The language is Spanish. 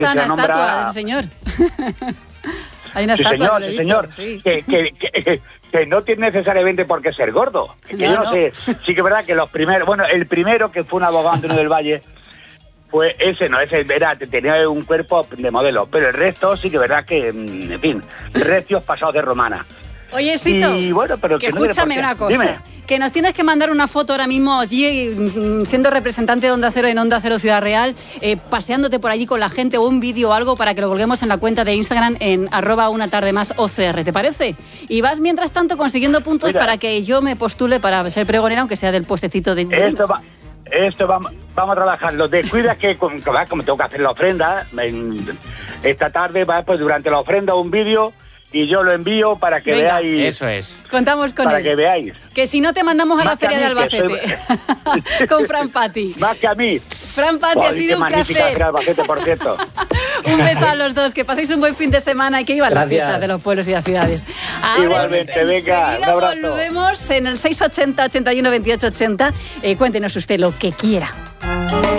está una estatua de ese señor. Hay una estatua, sí, señor. Sí. Que no tiene necesariamente por qué ser gordo. Que yo no sé. Sí que es verdad que los primeros... Bueno, el primero, que fue un abogado Antonio del Valle, pues ese tenía un cuerpo de modelo. Pero el resto sí que es verdad que, en fin, recios pasados de romana. Oye, Sito, y bueno, pero que escúchame una cosa. Dime. Que nos tienes que mandar una foto ahora mismo allí, siendo representante de Onda Cero en Onda Cero Ciudad Real, paseándote por allí con la gente, o un vídeo o algo para que lo colguemos en la cuenta de Instagram en @unatardemásOCR, ¿te parece? Y vas mientras tanto consiguiendo puntos para que yo me postule para ser pregonera, aunque sea del puestecito de... Esto vamos a trabajarlo. Descuida que como tengo que hacer la ofrenda, esta tarde va pues durante la ofrenda un vídeo y yo lo envío para que veáis. Eso es. Contamos con para él. que veáis. Que si no te mandamos a la feria de Albacete con Fran Pati. Más que a mí. Fran Pati, ha sido un placer. Feria Albacete, por cierto. Un beso a los dos, que paséis un buen fin de semana y que iban las fiestas de los pueblos y las ciudades. Ahora, igualmente, venga, un abrazo. Volvemos en el 680 81 28 80. Cuéntenos usted lo que quiera.